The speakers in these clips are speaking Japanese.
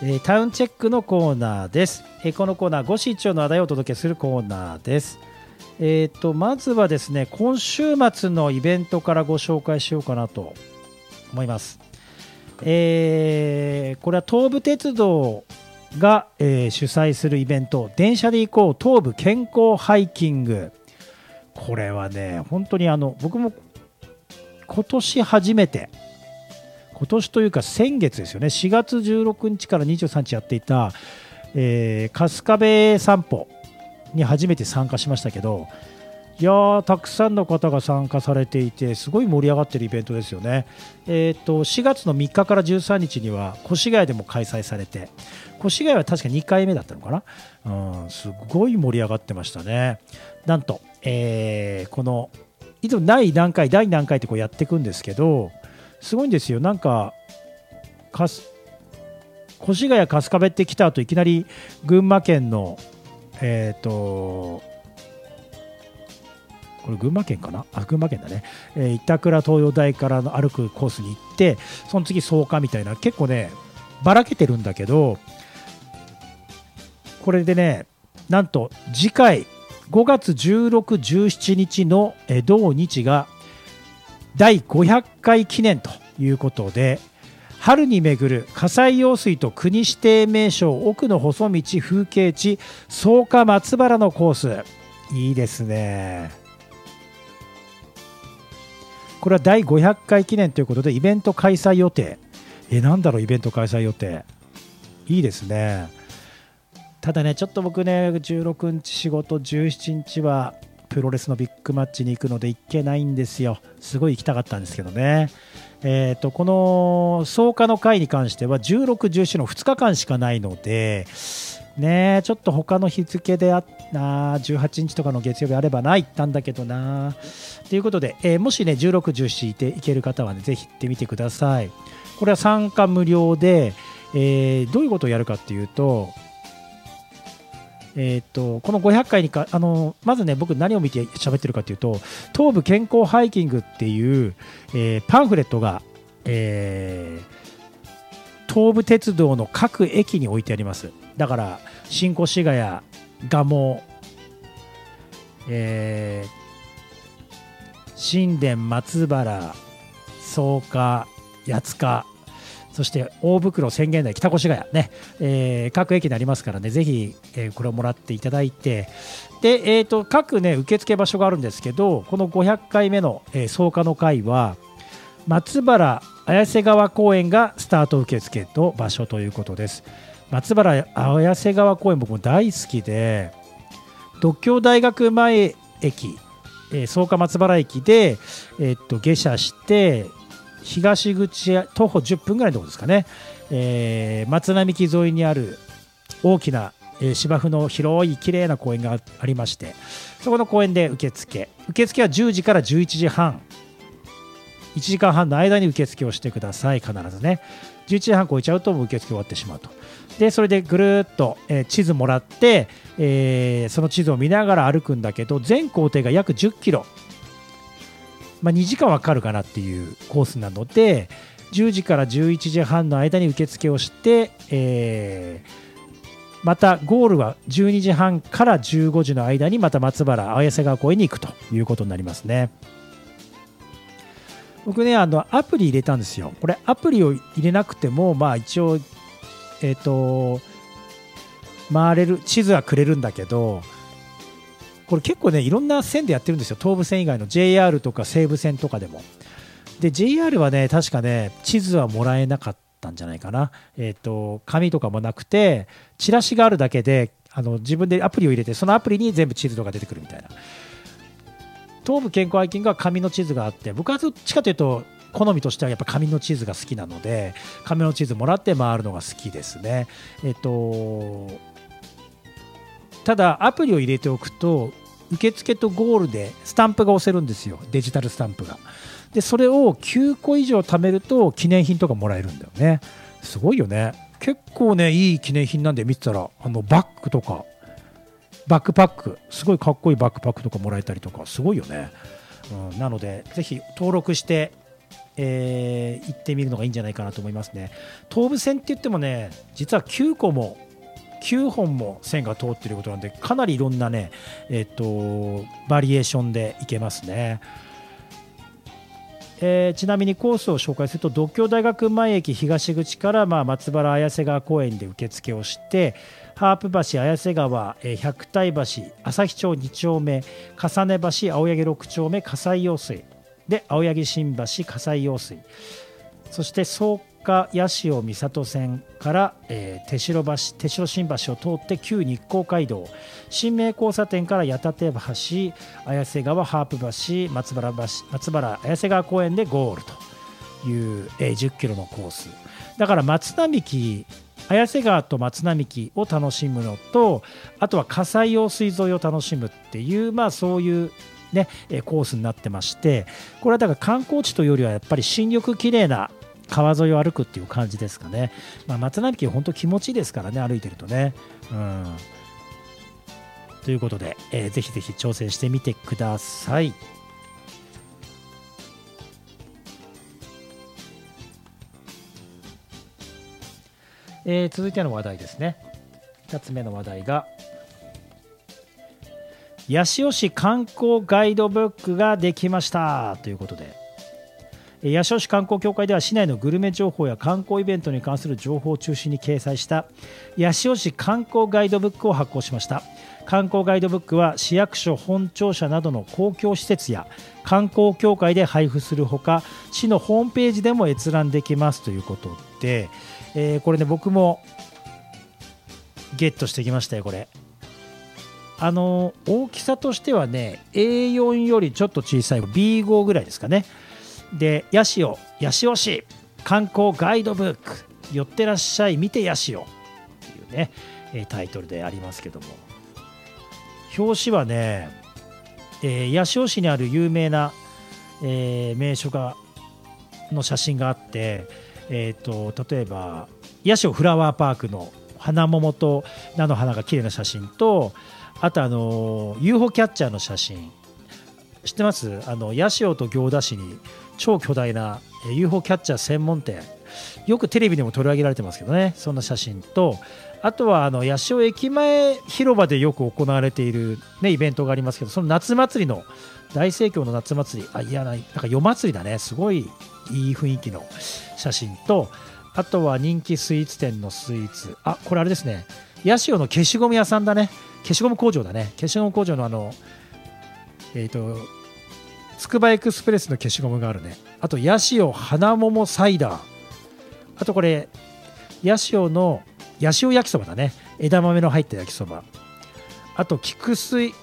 タウンチェックのコーナーです。このコーナー、五七一鳥の話題をお届けするコーナーです。まずはですね、今週末のイベントからご紹介しようかなと思います。これは東武鉄道が、主催するイベント、電車で行こう東武健康ハイキング。これはね、本当に僕も今年初めて、今年というか先月ですよね、4月16日から23日やっていた、春日部散歩に初めて参加しましたけど、いやー、たくさんの方が参加されていて、すごい盛り上がっているイベントですよね。4月の3日から13日には越谷でも開催されて、越谷は確か2回目だったのかな、すごい盛り上がってましたね。なんと、このいつも第何回ってこうやっていくんですけど、すごいんですよ。なんか越谷春日部って来た後、いきなり群馬県のこれ群馬県かな、群馬県だね、板倉東洋大からの歩くコースに行って、その次草加みたいな、結構ねばらけてるんだけど、これでね、なんと次回5月16、17日の同日が第500回記念ということで、春に巡る葛西用水と国指定名勝奥の細道風景地草加松原のコース、いいですね。これは第500回記念ということでイベント開催予定。なんだろう、イベント開催予定、いいですね。ただね、ちょっと僕ね、16日仕事、17日はプロレスのビッグマッチに行くので行けないんですよ。すごい行きたかったんですけどね。この草加の会に関しては16、17の2日間しかないので、ね、ちょっと他の日付で18日とかの月曜日あればな、行ったんだけどな。ということで、もしね16、17いて行ける方はね、ぜひ行ってみてください。これは参加無料で、どういうことをやるかっていうと、この500回にまずね、僕何を見て喋ってるかというと、東武健康ハイキングっていう、パンフレットが、東武鉄道の各駅に置いてあります。だから新越谷、蒲生、新田、松原、草加、八塚、そして大袋、浅間台、北越谷ね、各駅になりますからね、ぜひ、これをもらっていただいて、で、各ね受付場所があるんですけど、この500回目の、草加の会は松原綾瀬川公園がスタート受付の場所ということです。松原綾瀬川公園、僕も大好きで、獨協大学前駅、草加松原駅で、下車して東口徒歩10分ぐらいのところですかね、松並木沿いにある大きな、芝生の広い綺麗な公園がありまして、そこの公園で受付は10時から11時半、1時間半の間に受付をしてください。必ずね、11時半超えちゃうと受付終わってしまうと。でそれでぐるっと、地図もらって、その地図を見ながら歩くんだけど、全行程が約10キロ、2時間はかかるかなっていうコースなので、10時から11時半の間に受付をして、またゴールは12時半から15時の間にまた松原綾瀬川公園に行くということになりますね。僕ね、アプリ入れたんですよ。これアプリを入れなくても、一応回れる地図はくれるんだけど、これ結構ねいろんな線でやってるんですよ。東武線以外の JR とか西武線とかでも。で JR はね、確かね地図はもらえなかったんじゃないかな。紙とかもなくて、チラシがあるだけで、自分でアプリを入れて、そのアプリに全部地図とか出てくるみたいな。東武健康ハイキングは紙の地図があって、僕はどっちかというと好みとしてはやっぱ紙の地図が好きなので、紙の地図もらって回るのが好きですね。ただアプリを入れておくと、受付とゴールでスタンプが押せるんですよ、デジタルスタンプが。でそれを9個以上貯めると記念品とかもらえるんだよね。すごいよね。結構ねいい記念品なんで、見てたらバッグとかバックパック、すごいかっこいいバックパックとかもらえたりとか、すごいよね。なのでぜひ登録して行ってみるのがいいんじゃないかなと思いますね。東武線って言ってもね、実は9本も線が通っていることなんで、かなりいろんなね、バリエーションで行けますね。ちなみにコースを紹介すると、獨協大学前駅東口から、松原綾瀬川公園で受付をして、ハープ橋、綾瀬川、百体橋、旭町2丁目、重ね橋、青柳6丁目、葛西用水で、青柳新橋、葛西用水、そして草加八潮三郷線から、手城新橋を通って旧日光街道、新名交差点から矢立橋、綾瀬川、ハープ橋、松原綾瀬川公園でゴールという、10キロのコースだから、松並木、綾瀬川と松並木を楽しむのと、あとは葛西用水沿いを楽しむっていう、そういうね、コースになってまして、これはだから観光地というよりはやっぱり新緑きれいな川沿いを歩くっていう感じですかね。松並木本当気持ちいいですからね、歩いてるとね。ということで、ぜひぜひ挑戦してみてください。続いての話題ですね。2つ目の話題が、八潮市観光ガイドブックができましたということで、八潮市観光協会では市内のグルメ情報や観光イベントに関する情報を中心に掲載した八潮市観光ガイドブックを発行しました。観光ガイドブックは市役所、本庁舎などの公共施設や観光協会で配布するほか、市のホームページでも閲覧できますということで、これね、僕もゲットしてきましたよ。これ大きさとしてはね、 A4 よりちょっと小さい B5 ぐらいですかね。で、八潮市観光ガイドブック、寄ってらっしゃい見て八潮っていうね、タイトルでありますけども、表紙はね、八潮市にある有名な、名所の写真があって、例えば八潮フラワーパークの花桃と菜の花が綺麗な写真と、あとUFO キャッチャーの写真知ってます？八潮と行田市に超巨大な UFO キャッチャー専門店、よくテレビでも取り上げられてますけどね、そんな写真と、あとは八潮駅前広場でよく行われている、ね、イベントがありますけど、その夏祭りの大盛況の夏祭り、なんか夜祭りだね、すごいいい雰囲気の写真と、あとは人気スイーツ店のスイーツ、これあれですね、八潮の消しゴム屋さんだね、消しゴム工場だね、消しゴム工場のつくばエクスプレスの消しゴムがあるね。あと八潮花桃サイダー、あとこれ八潮の八潮焼きそばだね、枝豆の入った焼きそば、あと菊水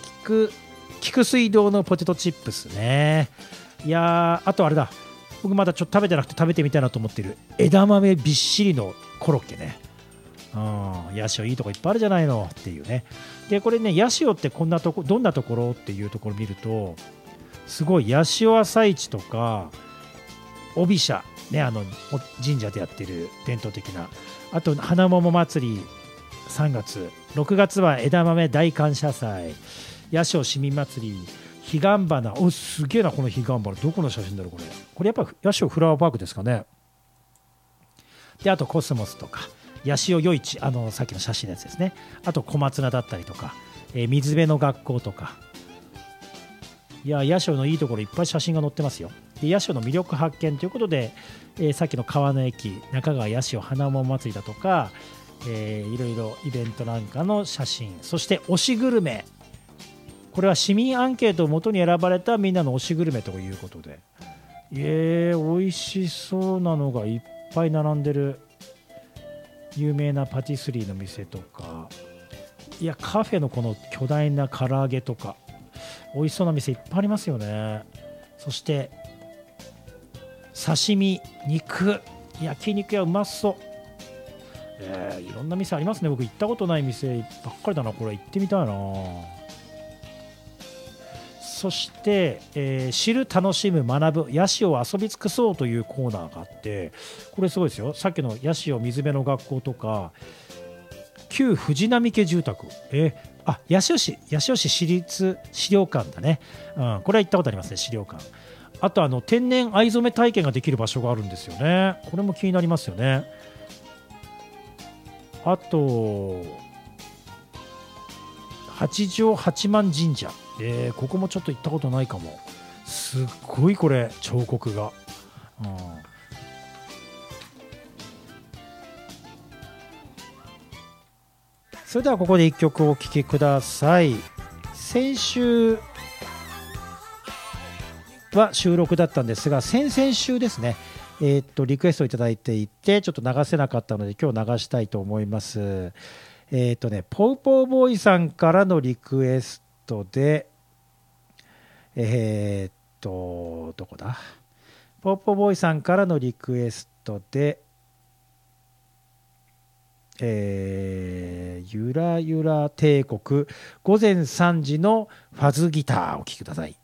堂のポテトチップスね。あとあれだ、僕まだちょっと食べてなくて食べてみたいなと思ってる枝豆びっしりのコロッケね。八潮いいとこいっぱいあるじゃないのっていうね。でこれね、八潮ってどんなところっていうところを見ると、すごい八潮朝市とか帯社ね、神社でやってる伝統的な、あと花桃祭り3月、6月は枝豆大感謝祭、八潮市民祭り、彼岸花、すげえなこの彼岸花、どこの写真だろうこれやっぱ八潮フラワーパークですかね。であとコスモスとか八潮夜市、さっきの写真のやつですね。あと小松菜だったりとか、水辺の学校とか、八潮のいいところいっぱい写真が載ってますよ。で八潮の魅力発見ということで、さっきの川の駅、中川八潮花桃祭りだとか、いろいろイベントなんかの写真、そして推しグルメ、これは市民アンケートをもとに選ばれたみんなの推しグルメということで、美味しそうなのがいっぱい並んでる。有名なパティスリーの店とか、カフェのこの巨大な唐揚げとか、美味しそうな店いっぱいありますよね。そして刺身、肉、焼肉屋うまそう。いろんな店ありますね。僕行ったことない店ばっかりだな。これ行ってみたいな。そして、知る、楽しむ、学ぶ、八潮を遊び尽くそうというコーナーがあって、これすごいですよ。さっきの八潮水辺の学校とか、旧藤波家住宅、八潮市市立資料館だね、これは行ったことありますね。資料館、 あと天然藍染め体験ができる場所があるんですよね。これも気になりますよね。あと八丈八幡神社、ここもちょっと行ったことないかも。すっごいこれ彫刻が、それではここで1曲お聴きください。先週は収録だったんですが、先々週ですね、リクエストいただいていてちょっと流せなかったので今日流したいと思います。ポウポウボーイさんからのリクエストで、どこだ、ポウポウボーイさんからのリクエストで、ゆらゆら帝国午前3時のファズギターをお聴きください。